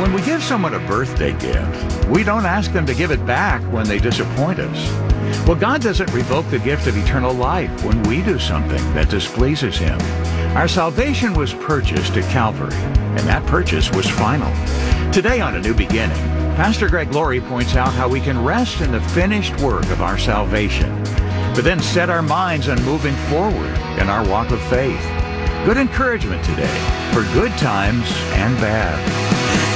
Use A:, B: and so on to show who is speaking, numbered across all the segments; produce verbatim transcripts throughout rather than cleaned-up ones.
A: When we give someone a birthday gift, we don't ask them to give it back when they disappoint us. Well, God doesn't revoke the gift of eternal life when we do something that displeases Him. Our salvation was purchased at Calvary, and that purchase was final. Today on A New Beginning, Pastor Greg Laurie points out how we can rest in the finished work of our salvation, but then set our minds on moving forward in our walk of faith. Good encouragement today for good times and bad.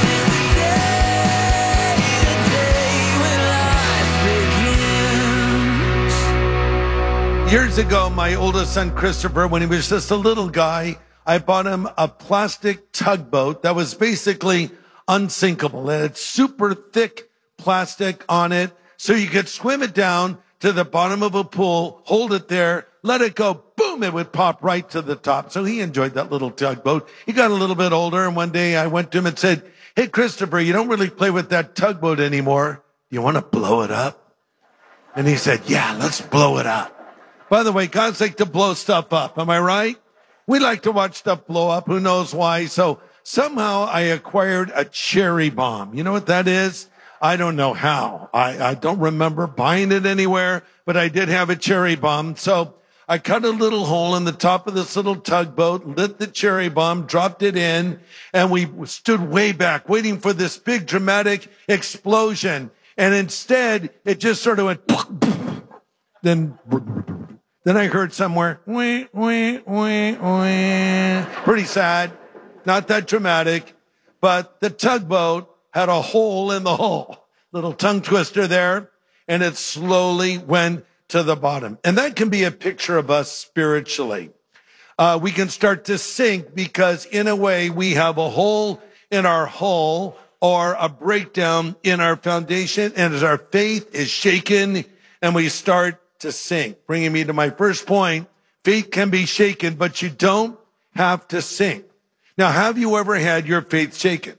B: Years ago, my oldest son, Christopher, when he was just a little guy, I bought him a plastic tugboat that was basically unsinkable. It had super thick plastic on it, so you could swim it down to the bottom of a pool, hold it there, let it go, boom, it would pop right to the top. So he enjoyed that little tugboat. He got a little bit older, and one day I went to him and said, "Hey, Christopher, you don't really play with that tugboat anymore. Do you want to blow it up?" And he said, "Yeah, let's blow it up." By the way, God's like to blow stuff up. Am I right? We like to watch stuff blow up. Who knows why? So somehow I acquired a cherry bomb. You know what that is? I don't know how. I, I don't remember buying it anywhere, but I did have a cherry bomb. So I cut a little hole in the top of this little tugboat, lit the cherry bomb, dropped it in, and we stood way back waiting for this big dramatic explosion. And instead, it just sort of went, then... Then I heard somewhere, wee, wee, wee, wee. Pretty sad, not that dramatic, but the tugboat had a hole in the hull, little tongue twister there, and it slowly went to the bottom. And that can be a picture of us spiritually. Uh, we can start to sink because in a way we have a hole in our hull or a breakdown in our foundation, and as our faith is shaken and we start to sink. Bringing me to my first point, faith can be shaken, but you don't have to sink. Now, have you ever had your faith shaken?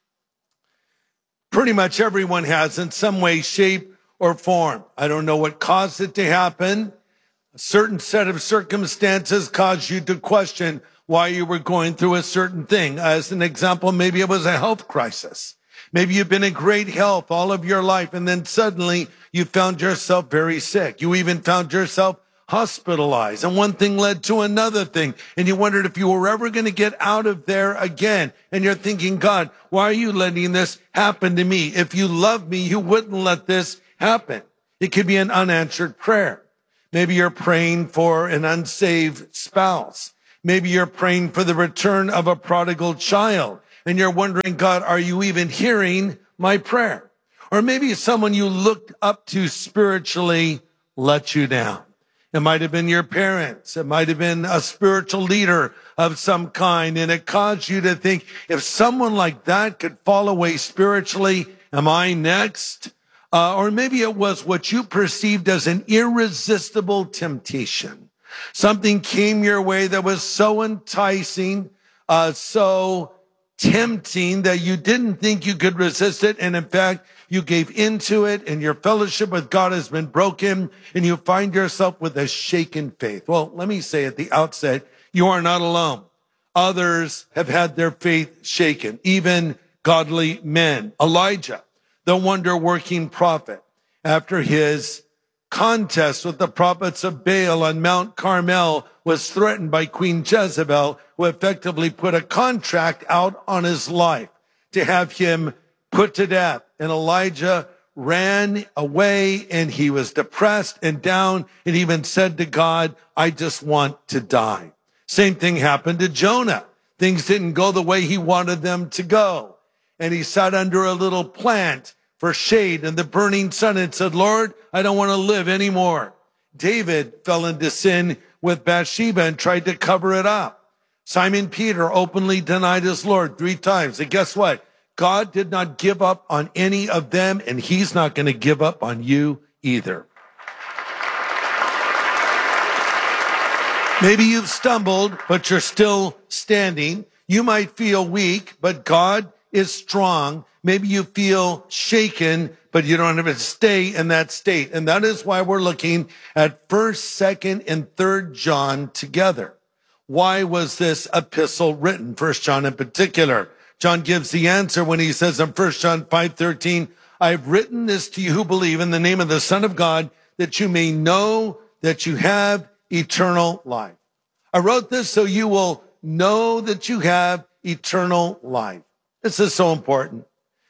B: Pretty much everyone has in some way, shape, or form. I don't know what caused it to happen. A certain set of circumstances caused you to question why you were going through a certain thing. As an example, maybe it was a health crisis. Maybe you've been in great health all of your life, and then suddenly you found yourself very sick. You even found yourself hospitalized, and one thing led to another thing, and you wondered if you were ever going to get out of there again. And you're thinking, God, why are you letting this happen to me? If you love me, you wouldn't let this happen. It could be an unanswered prayer. Maybe you're praying for an unsaved spouse. Maybe you're praying for the return of a prodigal child. And you're wondering, God, are you even hearing my prayer? Or maybe someone you looked up to spiritually let you down. It might have been your parents. It might have been a spiritual leader of some kind. And it caused you to think, if someone like that could fall away spiritually, am I next? Uh, or maybe it was what you perceived as an irresistible temptation. Something came your way that was so enticing, uh, so tempting that you didn't think you could resist it. And in fact, you gave into it and your fellowship with God has been broken and you find yourself with a shaken faith. Well, let me say at the outset, you are not alone. Others have had their faith shaken, even godly men. Elijah, the wonder-working prophet, after his contest with the prophets of Baal on Mount Carmel, was threatened by Queen Jezebel, who effectively put a contract out on his life to have him put to death. And Elijah ran away and he was depressed and down and even said to God, I just want to die. Same thing happened to Jonah. Things didn't go the way he wanted them to go. And he sat under a little plant for shade in the burning sun and said, Lord, I don't want to live anymore. David fell into sin with Bathsheba and tried to cover it up. Simon Peter openly denied his Lord three times. And guess what? God did not give up on any of them, and he's not going to give up on you either. Maybe you've stumbled, but you're still standing. You might feel weak, but God is strong. Maybe you feel shaken, but you don't have to stay in that state. And that is why we're looking at first, second, and third John together. Why was this epistle written? First John in particular. John gives the answer when he says in First John five thirteen, I have written this to you who believe in the name of the Son of God, that you may know that you have eternal life. I wrote this so you will know that you have eternal life. This is so important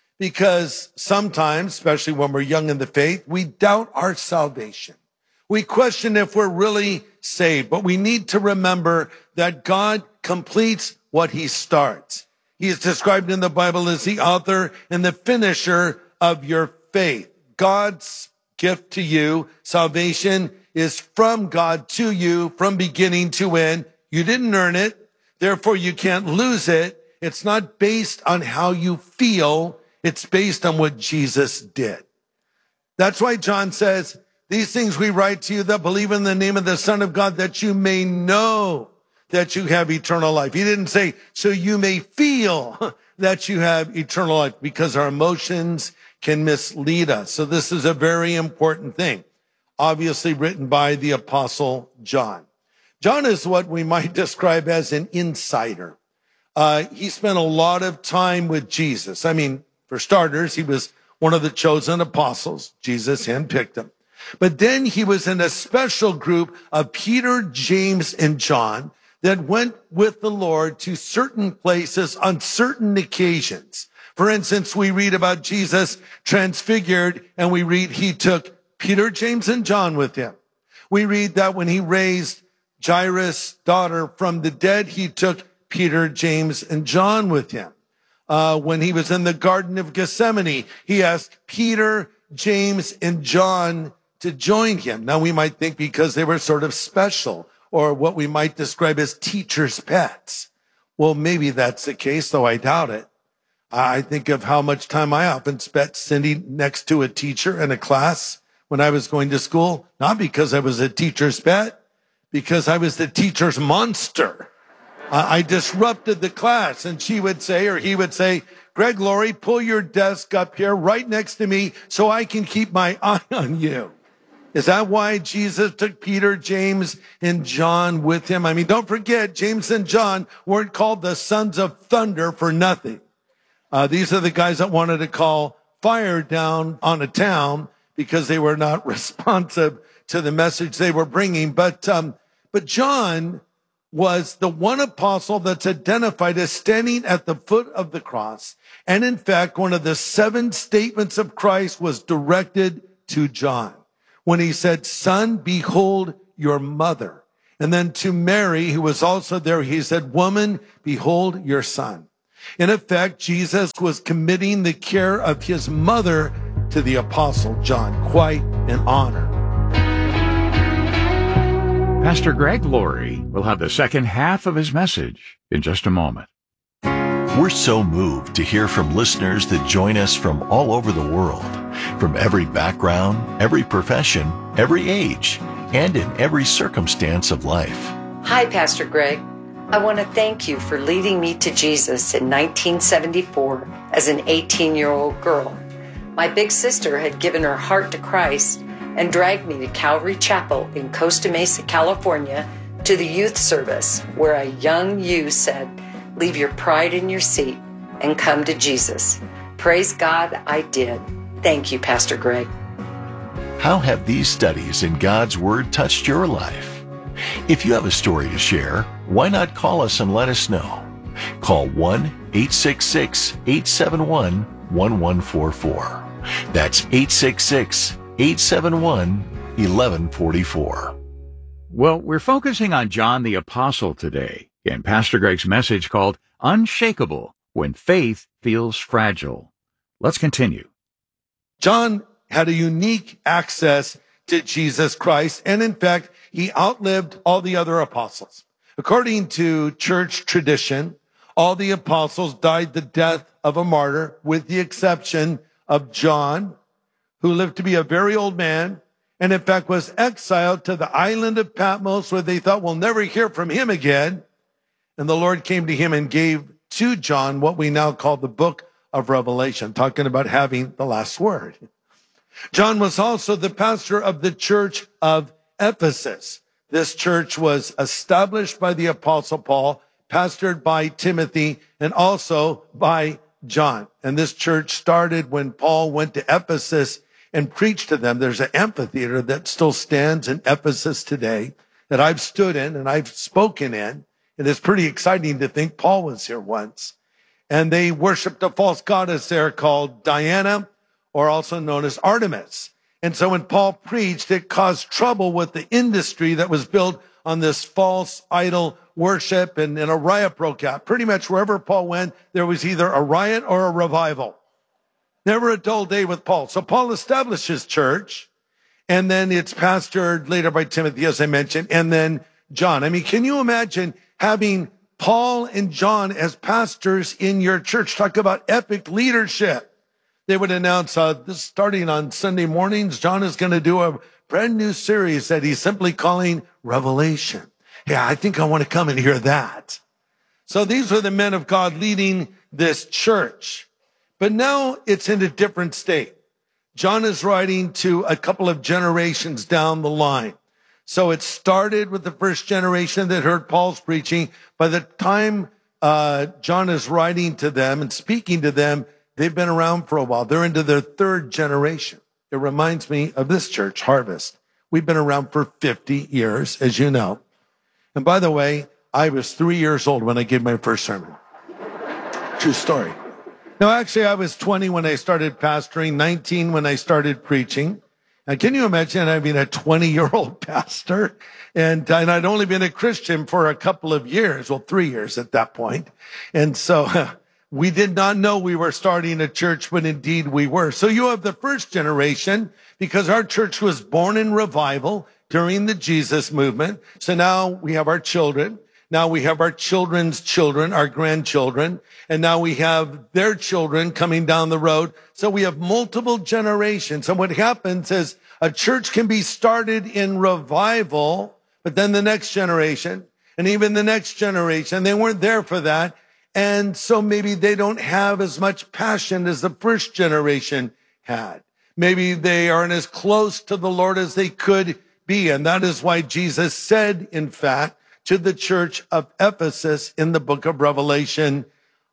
B: because sometimes, especially when we're young in the faith, we doubt our salvation. We question if we're really saved, but we need to remember that God completes what he starts. He is described in the Bible as the author and the finisher of your faith. God's gift to you, salvation, is from God to you from beginning to end. You didn't earn it, therefore you can't lose it. It's not based on how you feel. It's based on what Jesus did. That's why John says, these things we write to you that believe in the name of the Son of God, that you may know that you have eternal life. He didn't say, so you may feel that you have eternal life, because our emotions can mislead us. So this is a very important thing, obviously written by the Apostle John. John is what we might describe as an insider. Uh, he spent a lot of time with Jesus. I mean, for starters, he was one of the chosen apostles. Jesus handpicked him. But then he was in a special group of Peter, James, and John that went with the Lord to certain places on certain occasions. For instance, we read about Jesus transfigured, and we read he took Peter, James, and John with him. We read that when he raised Jairus' daughter from the dead, he took Peter, James, and John with him. Uh, when he was in the Garden of Gethsemane, he asked Peter, James, and John to join him. Now, we might think because they were sort of special, or what we might describe as teacher's pets. Well, maybe that's the case, though I doubt it. I think of how much time I often spent sitting next to a teacher in a class when I was going to school, not because I was a teacher's pet, because I was the teacher's monster. Uh, I disrupted the class, and she would say, or he would say, Greg Laurie, pull your desk up here right next to me so I can keep my eye on you. Is that why Jesus took Peter, James, and John with him? I mean, don't forget, James and John weren't called the sons of thunder for nothing. Uh, these are the guys that wanted to call fire down on a town because they were not responsive to the message they were bringing. But, um, but John was the one apostle that's identified as standing at the foot of the cross. And in fact, one of the seven statements of Christ was directed to John when he said, son, behold your mother. And then to Mary, who was also there, he said, woman, behold your son. In effect, Jesus was committing the care of his mother to the apostle John. Quite an honor.
A: Pastor Greg Laurie will have the second half of his message in just a moment.
C: We're so moved to hear from listeners that join us from all over the world, from every background, every profession, every age, and in every circumstance of life.
D: Hi, Pastor Greg. I want to thank you for leading me to Jesus in nineteen seventy-four as an eighteen-year-old girl. My big sister had given her heart to Christ and dragged me to Calvary Chapel in Costa Mesa, California, to the youth service where a young you said, leave your pride in your seat and come to Jesus. Praise God, I did. Thank you, Pastor Greg.
C: How have these studies in God's Word touched your life? If you have a story to share, why not call us and let us know? Call one eight six six, eight seven one, one one four four. That's eight six six, eight seven one, one one four four.
A: Well, we're focusing on John the Apostle today in Pastor Greg's message called Unshakable When Faith Feels Fragile. Let's continue.
B: John had a unique access to Jesus Christ, and in fact, he outlived all the other apostles. According to church tradition, all the apostles died the death of a martyr, with the exception of John, who lived to be a very old man, and in fact was exiled to the island of Patmos, where they thought we'll never hear from him again. And the Lord came to him and gave to John what we now call the book of Revelation, talking about having the last word. John was also the pastor of the church of Ephesus. This church was established by the Apostle Paul, pastored by Timothy and also by John. And this church started when Paul went to Ephesus and preached to them. There's an amphitheater that still stands in Ephesus today that I've stood in and I've spoken in. And it's pretty exciting to think Paul was here once. And they worshiped a false goddess there called Diana, or also known as Artemis. And so when Paul preached, it caused trouble with the industry that was built on this false idol worship, and, and a riot broke out. Pretty much wherever Paul went, there was either a riot or a revival. Never a dull day with Paul. So Paul established his church, and then it's pastored later by Timothy, as I mentioned, and then John. I mean, can you imagine having Paul and John as pastors in your church? Talk about epic leadership. They would announce, uh, this starting on Sunday mornings, John is going to do a brand new series that he's simply calling Revelation. Yeah, I think I want to come and hear that. So these were the men of God leading this church. But now it's in a different state. John is writing to a couple of generations down the line. So it started with the first generation that heard Paul's preaching. By the time uh, John is writing to them and speaking to them, they've been around for a while. They're into their third generation. It reminds me of this church, Harvest. We've been around for fifty years, as you know. And by the way, I was three years old when I gave my first sermon. True story. No, actually, I was twenty when I started pastoring, nineteen when I started preaching. Now, can you imagine having a twenty-year-old pastor? And, and I'd only been a Christian for a couple of years, well, three years at that point. And so we did not know we were starting a church, but indeed we were. So you have the first generation, because our church was born in revival during the Jesus movement. So now we have our children. Now we have our children's children, our grandchildren, and now we have their children coming down the road. So we have multiple generations. And what happens is a church can be started in revival, but then the next generation, and even the next generation, they weren't there for that. And so maybe they don't have as much passion as the first generation had. Maybe they aren't as close to the Lord as they could be. And that is why Jesus said, in fact, to the church of Ephesus in the book of Revelation,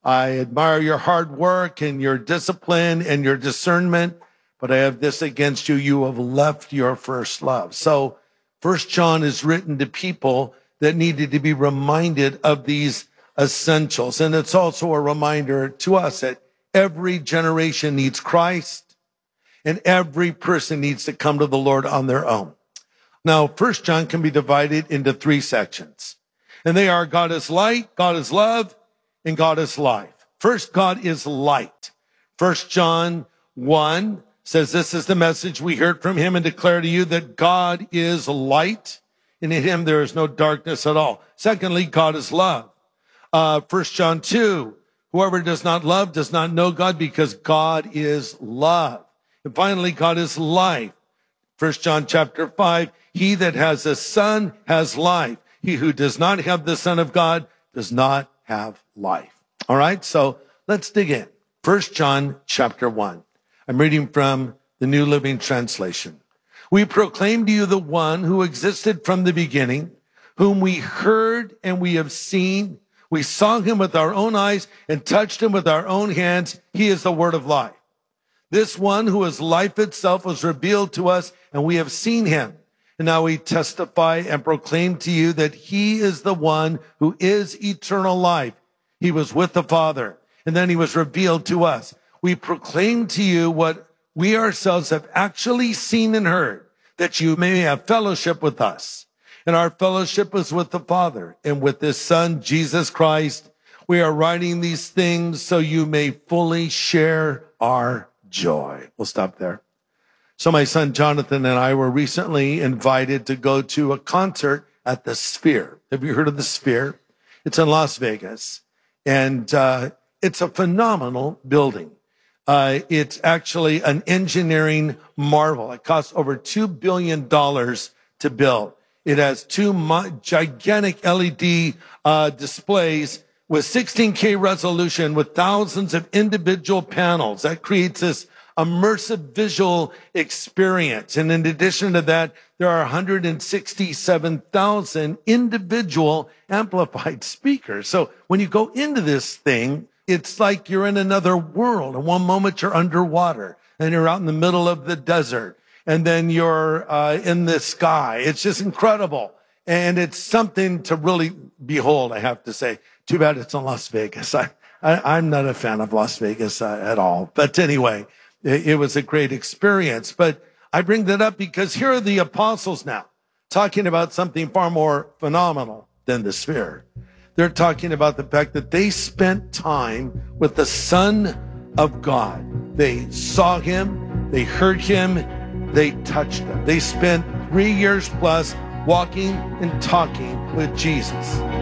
B: I admire your hard work and your discipline and your discernment, but I have this against you. You have left your first love. So First John is written to people that needed to be reminded of these essentials. And it's also a reminder to us that every generation needs Christ and every person needs to come to the Lord on their own. Now, First John can be divided into three sections, and they are God is light, God is love, and God is life. First, God is light. First John one says, this is the message we heard from him and declare to you, that God is light, and in him there is no darkness at all. Secondly, God is love. Uh, First John two, whoever does not love does not know God, because God is love. And finally, God is life. First John chapter five, he that has a son has life. He who does not have the Son of God does not have life. All right, so let's dig in. First John chapter one. I'm reading from the New Living Translation. We proclaim to you the one who existed from the beginning, whom we heard and we have seen. We saw him with our own eyes and touched him with our own hands. He is the word of life. This one who is life itself was revealed to us, and we have seen him. And now we testify and proclaim to you that he is the one who is eternal life. He was with the Father, and then he was revealed to us. We proclaim to you what we ourselves have actually seen and heard, that you may have fellowship with us. And our fellowship is with the Father and with his Son, Jesus Christ. We are writing these things so you may fully share our joy. We'll stop there. So my son Jonathan and I were recently invited to go to a concert at the Sphere. Have you heard of the Sphere? It's in Las Vegas. And uh, it's a phenomenal building. Uh, it's actually an engineering marvel. It costs over two billion dollars to build. It has two mo- gigantic L E D uh, displays with sixteen K resolution, with thousands of individual panels. That creates this immersive visual experience. And in addition to that, there are one hundred sixty-seven thousand individual amplified speakers. So when you go into this thing, it's like you're in another world. And one moment you're underwater, and you're out in the middle of the desert, and then you're uh, in the sky. It's just incredible. And it's something to really behold, I have to say. Too bad it's in Las Vegas. I, I, I'm not a fan of Las Vegas uh, at all. But anyway, it, it was a great experience. But I bring that up because here are the apostles now talking about something far more phenomenal than the sphere. They're talking about the fact that they spent time with the Son of God. They saw him, they heard him, they touched him. They spent three years plus walking and talking with Jesus.